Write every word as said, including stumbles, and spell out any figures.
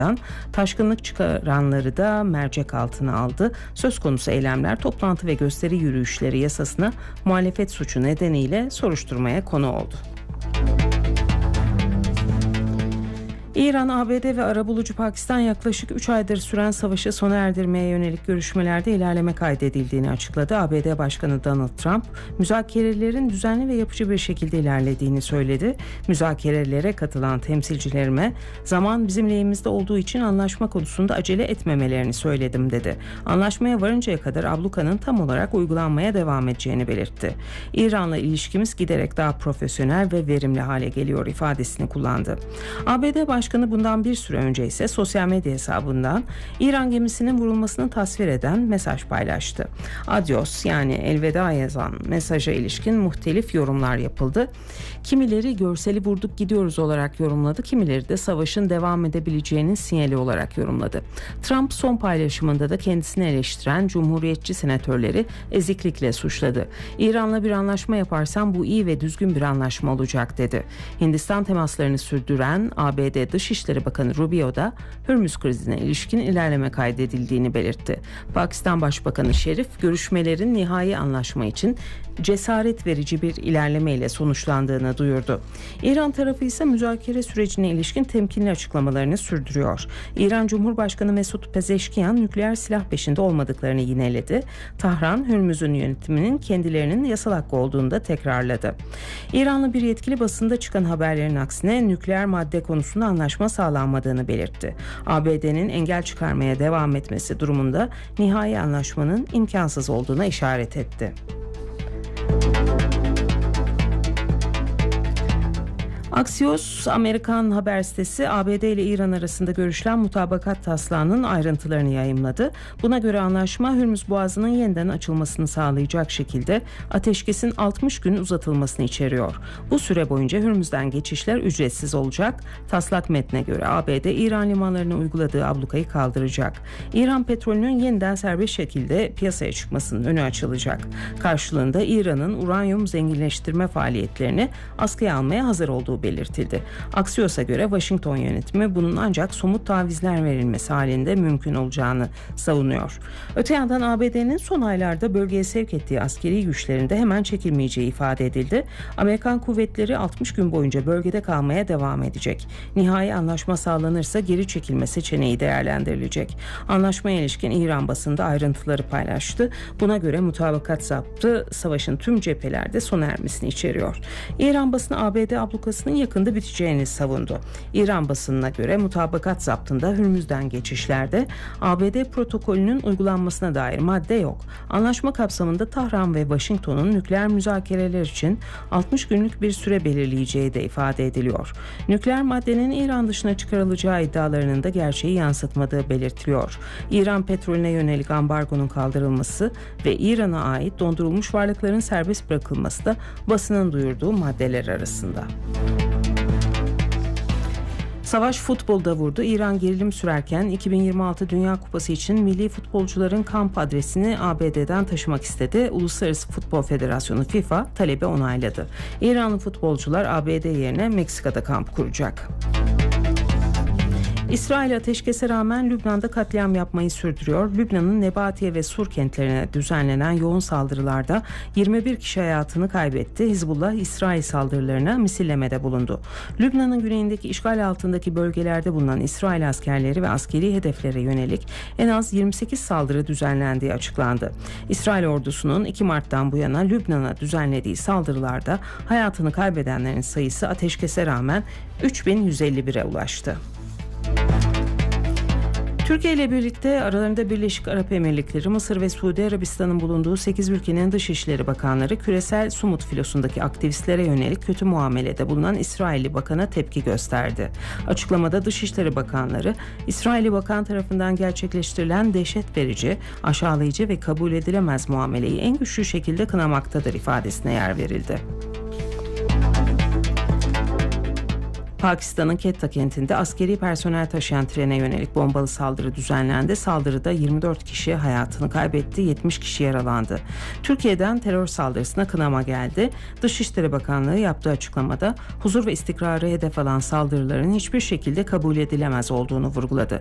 taşkınlık çıkaranları da mercek altına aldı. Söz konusu eylemler toplantı ve gösteri yürüyüşleri yasasına muhalefet suçu nedeniyle soruşturmaya konu oldu. İran, A B D ve arabulucu Pakistan yaklaşık üç aydır süren savaşı sona erdirmeye yönelik görüşmelerde ilerleme kaydedildiğini açıkladı. A B D Başkanı Donald Trump, müzakerelerin düzenli ve yapıcı bir şekilde ilerlediğini söyledi. Müzakerelere katılan temsilcilerime zaman bizim lehimizde olduğu için anlaşma konusunda acele etmemelerini söyledim dedi. Anlaşmaya varıncaya kadar ablukanın tam olarak uygulanmaya devam edeceğini belirtti. İran'la ilişkimiz giderek daha profesyonel ve verimli hale geliyor ifadesini kullandı. A B D Başkanı bundan bir süre önce ise sosyal medya hesabından İran gemisinin vurulmasını tasvir eden mesaj paylaştı. Adios yani elveda yazan mesaja ilişkin muhtelif yorumlar yapıldı. Kimileri görseli vurduk gidiyoruz olarak yorumladı, kimileri de savaşın devam edebileceğinin sinyali olarak yorumladı. Trump son paylaşımında da kendisini eleştiren Cumhuriyetçi senatörleri eziklikle suçladı. İran'la bir anlaşma yaparsam bu iyi ve düzgün bir anlaşma olacak dedi. Hindistan temaslarını sürdüren A B D Dışişleri Bakanı Rubio da Hürmüz krizine ilişkin ilerleme kaydedildiğini belirtti. Pakistan Başbakanı Şerif, görüşmelerin nihai anlaşma için cesaret verici bir ilerlemeyle sonuçlandığını duyurdu. İran tarafı ise müzakere sürecine ilişkin temkinli açıklamalarını sürdürüyor. İran Cumhurbaşkanı Mesut Pezeşkiyan nükleer silah peşinde olmadıklarını yineledi. Tahran, Hürmüz'ün yönetiminin kendilerinin yasal hakkı olduğunu da tekrarladı. İranlı bir yetkili basında çıkan haberlerin aksine nükleer madde konusunda anlaşma sağlanmadığını belirtti. A B D'nin engel çıkarmaya devam etmesi durumunda nihai anlaşmanın imkansız olduğuna işaret etti. Axios, Amerikan haber sitesi A B D ile İran arasında görüşülen mutabakat taslağının ayrıntılarını yayımladı. Buna göre anlaşma Hürmüz Boğazı'nın yeniden açılmasını sağlayacak şekilde ateşkesin altmış gün uzatılmasını içeriyor. Bu süre boyunca Hürmüz'den geçişler ücretsiz olacak. Taslak metne göre A B D İran limanlarına uyguladığı ablukayı kaldıracak. İran petrolünün yeniden serbest şekilde piyasaya çıkmasının önü açılacak. Karşılığında İran'ın uranyum zenginleştirme faaliyetlerini askıya almaya hazır olduğu belirtildi. Axios'a göre Washington yönetimi bunun ancak somut tavizler verilmesi halinde mümkün olacağını savunuyor. Öte yandan A B D'nin son aylarda bölgeye sevk ettiği askeri güçlerinde hemen çekilmeyeceği ifade edildi. Amerikan kuvvetleri altmış gün boyunca bölgede kalmaya devam edecek. Nihai anlaşma sağlanırsa geri çekilme seçeneği değerlendirilecek. Anlaşmaya ilişkin İran basında ayrıntıları paylaştı. Buna göre mutabakat zaptı savaşın tüm cephelerde sona ermesini içeriyor. İran basını A B D ablukasının yakında biteceğini savundu. İran basınına göre mutabakat zaptında Hürmüz'den geçişlerde A B D protokolünün uygulanmasına dair madde yok. Anlaşma kapsamında Tahran ve Washington'un nükleer müzakereler için altmış günlük bir süre belirleyeceği de ifade ediliyor. Nükleer maddenin İran dışına çıkarılacağı iddialarının da gerçeği yansıtmadığı belirtiliyor. İran petrolüne yönelik ambargonun kaldırılması ve İran'a ait dondurulmuş varlıkların serbest bırakılması da basının duyurduğu maddeler arasında. Savaş futbolda vurdu. İran gerilim sürerken iki bin yirmi altı Dünya Kupası için milli futbolcuların kamp adresini A B D'den taşımak istedi. Uluslararası Futbol Federasyonu FIFA talebi onayladı. İranlı futbolcular A B D yerine Meksika'da kamp kuracak. İsrail ateşkese rağmen Lübnan'da katliam yapmayı sürdürüyor. Lübnan'ın Nebatiye ve Sur kentlerine düzenlenen yoğun saldırılarda yirmi bir kişi hayatını kaybetti. Hizbullah, İsrail saldırılarına misillemede bulundu. Lübnan'ın güneyindeki işgal altındaki bölgelerde bulunan İsrail askerleri ve askeri hedeflere yönelik en az yirmi sekiz saldırı düzenlendiği açıklandı. İsrail ordusunun iki Mart'tan bu yana Lübnan'a düzenlediği saldırılarda hayatını kaybedenlerin sayısı ateşkese rağmen üç bin yüz elli bire ulaştı. Türkiye ile birlikte aralarında Birleşik Arap Emirlikleri, Mısır ve Suudi Arabistan'ın bulunduğu sekiz ülkenin Dışişleri Bakanları küresel Sumut filosundaki aktivistlere yönelik kötü muamelede bulunan İsrailli bakana tepki gösterdi. Açıklamada Dışişleri Bakanları, İsrailli bakan tarafından gerçekleştirilen dehşet verici, aşağılayıcı ve kabul edilemez muameleyi en güçlü şekilde kınamaktadır ifadesine yer verildi. Pakistan'ın Quetta kentinde askeri personel taşıyan trene yönelik bombalı saldırı düzenlendi. Saldırıda yirmi dört kişi hayatını kaybetti, yetmiş kişi yaralandı. Türkiye'den terör saldırısına kınama geldi. Dışişleri Bakanlığı yaptığı açıklamada huzur ve istikrarı hedef alan saldırıların hiçbir şekilde kabul edilemez olduğunu vurguladı.